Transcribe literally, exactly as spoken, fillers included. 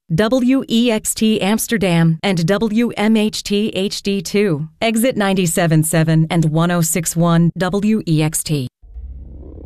W E X T Amsterdam, and W M H T H D two. Exit ninety-seven point seven and ten sixty-one W E X T.